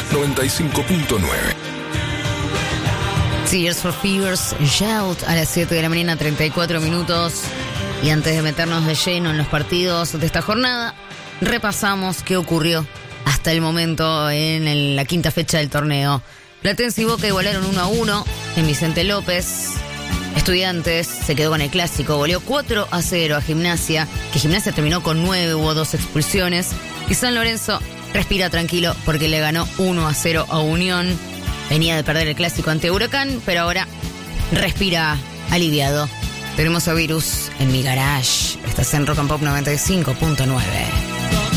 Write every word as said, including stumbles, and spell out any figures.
noventa y cinco punto nueve. Tears for Fears, Shout a las siete de la mañana, treinta y cuatro minutos. Y antes de meternos de lleno en los partidos de esta jornada, repasamos qué ocurrió hasta el momento en el, la quinta fecha del torneo. Platense y Boca igualaron uno a uno en Vicente López. Estudiantes se quedó con el clásico, goleó cuatro a cero a Gimnasia, que Gimnasia terminó con nueve, hubo dos expulsiones. Y San Lorenzo respira tranquilo porque le ganó uno a cero a Unión. Venía de perder el clásico ante Huracán, pero ahora respira aliviado. Tenemos a Virus en mi garage. Estás en Rock and Pop noventa y cinco punto nueve.